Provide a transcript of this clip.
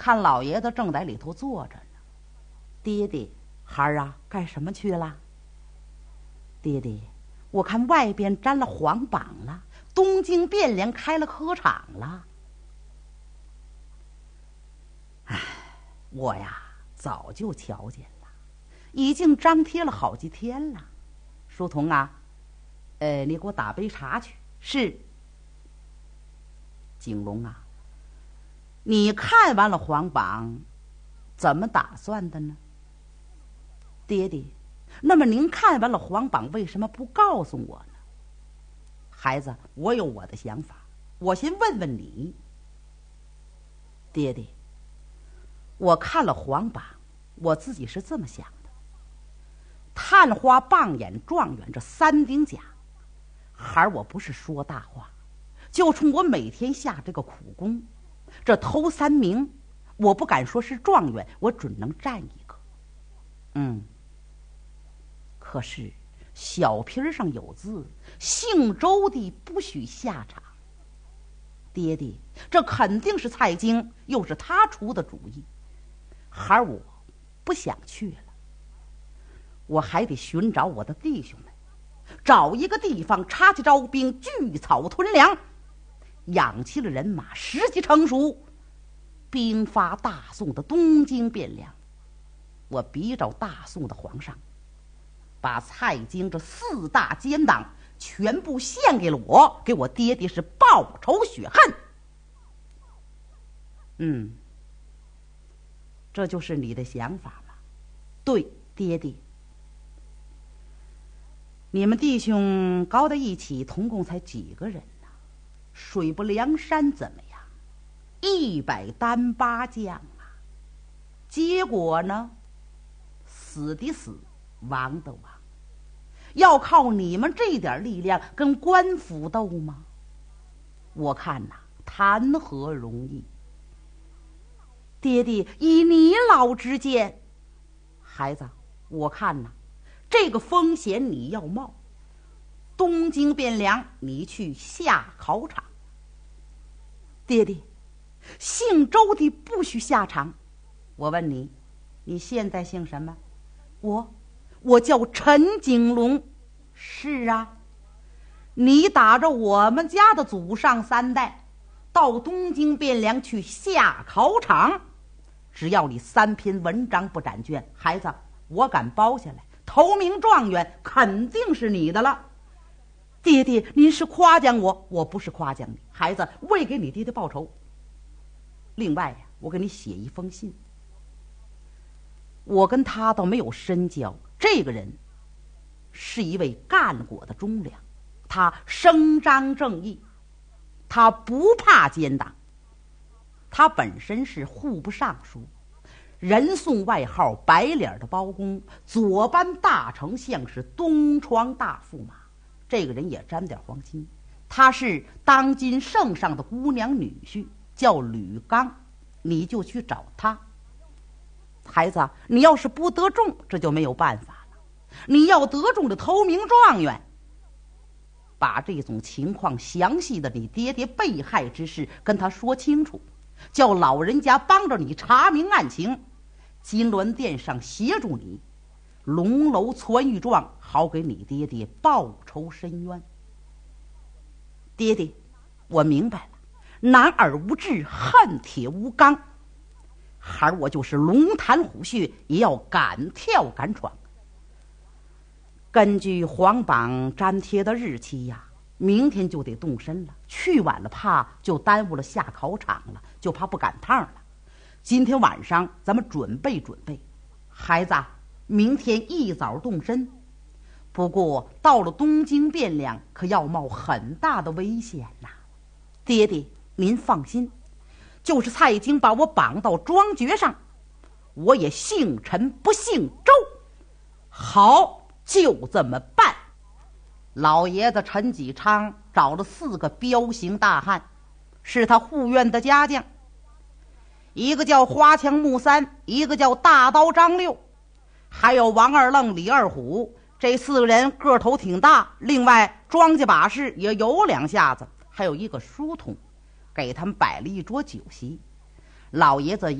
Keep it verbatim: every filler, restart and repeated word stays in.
看老爷子正在里头坐着呢。爹爹，孩儿啊，干什么去了？爹爹，我看外边沾了黄榜了，东京汴梁开了科场了。唉，我呀早就瞧见了，已经张贴了好几天了。书童啊，呃，你给我打杯茶去。是。景龙啊，你看完了黄榜，怎么打算的呢？爹爹，那么您看完了黄榜，为什么不告诉我呢？孩子，我有我的想法，我先问问你。爹爹，我看了黄榜，我自己是这么想的：探花、傍眼、状元这三丁甲，孩儿我不是说大话，就冲我每天下这个苦功，这头三名，我不敢说是状元，我准能占一个。嗯，可是小皮上有字，姓周的不许下场。爹爹，这肯定是蔡京，又是他出的主意。孩儿我不想去了，我还得寻找我的弟兄们，找一个地方插起招兵，聚草屯粮，养齐了人马，时机成熟，兵发大宋的东京汴梁。我逼着大宋的皇上，把蔡京这四大奸党全部献给了我，给我爹爹是报仇雪恨。嗯，这就是你的想法吗？对，爹爹。你们弟兄搞在一起，同共才几个人呢？水泊梁山怎么样？一百单八将啊！结果呢？死的死，亡的亡。要靠你们这点力量跟官府斗吗？我看呐，谈何容易！爹爹，以你老之见，孩子，我看呐，这个风险你要冒。东京汴梁，你去下考场。爹爹，姓周的不许下场。我问你，你现在姓什么？我，我叫陈景龙。是啊，你打着我们家的祖上三代，到东京汴梁去下考场。只要你三篇文章不展卷，孩子，我敢包下来，头名状元肯定是你的了。爹爹，您是夸奖我，我不是夸奖你。孩子，为给你爹爹报仇。另外呀，我给你写一封信。我跟他倒没有深交，这个人是一位干过的忠良，他声张正义，他不怕奸党。他本身是户部尚书，人送外号白脸的包公，左班大丞相，是东窗大驸马。这个人也沾点皇亲，他是当今圣上的姑娘女婿，叫吕刚，你就去找他。孩子，你要是不得中，这就没有办法了。你要得中的头名状元，把这种情况详细的你爹爹被害之事跟他说清楚，叫老人家帮着你查明案情，金銮殿上协助你，龙楼传谕状，好给你爹爹报仇伸冤。爹爹，我明白了，男儿无志，恨铁无刚。孩儿我就是龙潭虎穴，也要敢跳敢闯。根据皇榜粘贴的日期呀，明天就得动身了，去晚了怕就耽误了下考场了，就怕不赶趟了。今天晚上咱们准备准备，孩子，明天一早动身。不过到了东京汴梁，可要冒很大的危险呐。爹爹，您放心，就是蔡京把我绑到庄爵上，我也姓陈不姓周。好，就这么办。老爷子陈启昌找了四个彪形大汉，是他护院的家将，一个叫花枪木三，一个叫大刀张六，还有王二愣、李二虎。这四个人个头挺大，另外庄家把式也有两下子，还有一个书童，给他们摆了一桌酒席。老爷子